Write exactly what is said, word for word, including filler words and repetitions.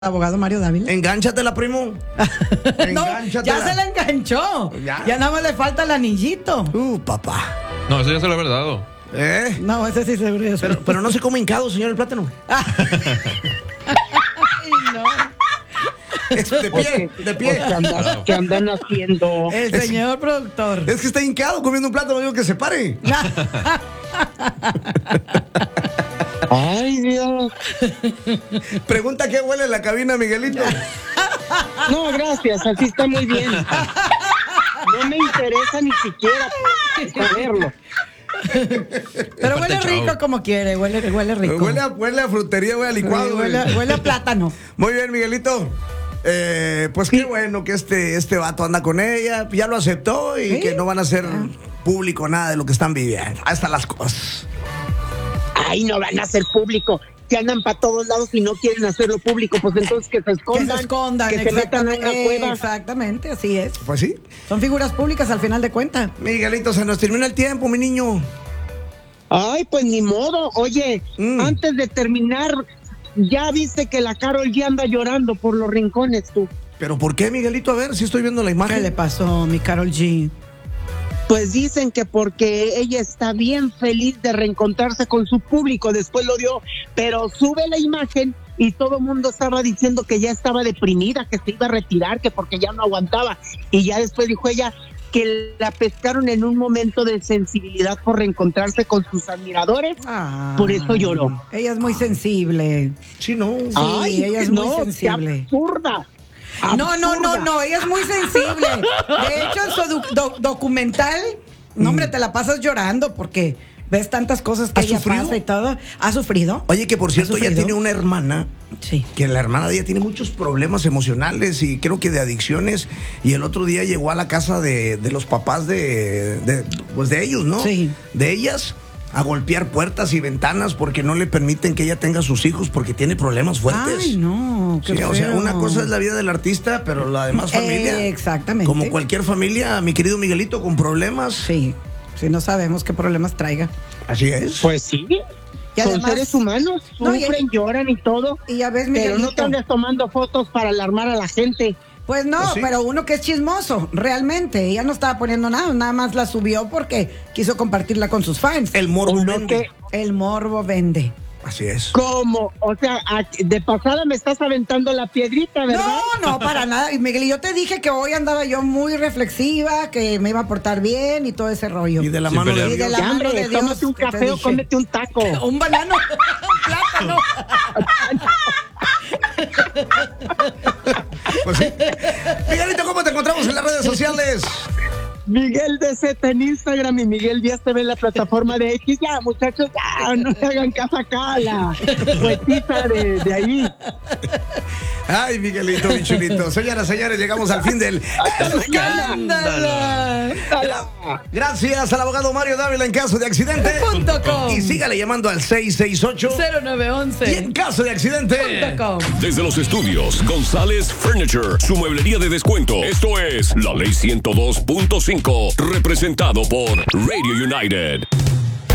abogado Mario Dávila. Engánchate primo. No, ya se le enganchó. Ya. ya nada más le falta el anillito. Uh, papá. No, eso ya se lo habrá dado. ¿Eh? No, ese sí se lo pero, pero no se come hincado, señor el plátano. No. De pie, de pie. ¿Qué andan, ¿Qué andan haciendo? El señor es, productor. Es que está hincado comiendo un plátano, digo que se pare. Ay, Dios. Pregunta qué huele la cabina, Miguelito. No, gracias, así está muy bien. No me interesa ni siquiera saberlo. Pero huele rico como quiere, huele, huele rico. Huele a, huele a frutería, huele a licuado. Huele, huele, huele a plátano. Muy bien, Miguelito. Eh, pues qué bueno que este, este vato anda con ella, ya lo aceptó y ¿sí? Que no van a hacer público nada de lo que están viviendo. Ahí están las cosas. Ay, no van a hacer público. Que andan para todos lados y no quieren hacerlo público, pues entonces que se escondan. Que se escondan, que se metan en una cueva. Exactamente, así es. Pues sí. Son figuras públicas al final de cuentas. Miguelito, se nos termina el tiempo, mi niño. Ay, pues ni modo. Oye, mm. antes de terminar, ya viste que la Karol G anda llorando por los rincones, tú. ¿Pero por qué, Miguelito? A ver, si estoy viendo la imagen. ¿Qué le pasó, mi Karol G? Pues dicen que porque ella está bien feliz de reencontrarse con su público, después lo dio, pero sube la imagen y todo el mundo estaba diciendo que ya estaba deprimida, que se iba a retirar, que porque ya no aguantaba, y ya después dijo ella que la pescaron en un momento de sensibilidad por reencontrarse con sus admiradores, ah, por eso lloró. Ella es muy sensible. Sí, no. Sí, Ay, ella es no, muy sensible. ¡Qué absurda! No, no, no, no, ella es muy sensible. De hecho, en su do- do- documental, no, hombre, te la pasas llorando porque ves tantas cosas que ella sufrido? pasa y todo. ¿Ha sufrido? Oye, que por cierto, ella tiene una hermana. Sí. Que la hermana de ella tiene muchos problemas emocionales y creo que de adicciones. Y el otro día llegó a la casa de, de los papás de, de, pues de ellos, ¿no? Sí. De ellas. A golpear puertas y ventanas porque no le permiten que ella tenga sus hijos porque tiene problemas fuertes. Ay, no, qué sí, feo. O sea, una cosa es la vida del artista, pero la demás familia. Eh, exactamente. Como cualquier familia, mi querido Miguelito, con problemas. Sí, sí, no sabemos qué problemas traiga. Así es. Pues sí. Y Son además, seres humanos, no, sufren, y, lloran y todo. Y ya ves, Miguelito, pero no te andes tomando fotos para alarmar a la gente. Pues no, pues sí. Pero uno que es chismoso, realmente. Ella no estaba poniendo nada, nada más la subió porque quiso compartirla con sus fans. El morbo vende. El morbo vende. Así es. ¿Cómo? O sea, de pasada me estás aventando la piedrita, ¿verdad? No, no, para nada. Y Miguel, yo te dije que hoy andaba yo muy reflexiva, que me iba a portar bien y todo ese rollo. Y de la sí, mano de Dios. Y de la mano de Dios. Tómate un café o cómete un taco. Un banano, un plátano. Pues sí. Miguelito, ¿cómo te encontramos en las redes sociales? Miguel D Z en Instagram y Miguel Díaz T V en la plataforma de X. Ya, muchachos, ya, no le hagan caso acá a la puestita de, de ahí. Ay, Miguelito, mi chulito. Señoras, señores, llegamos al fin del escándalo. Gracias al abogado Mario Dávila en caso de accidente. Punto com. Y sígale llamando al seis seis ocho cero nueve once. Y en caso de accidente. Punto com. Desde los estudios González Furniture, su mueblería de descuento. Esto es La Ley ciento dos punto cinco, representado por Radio United.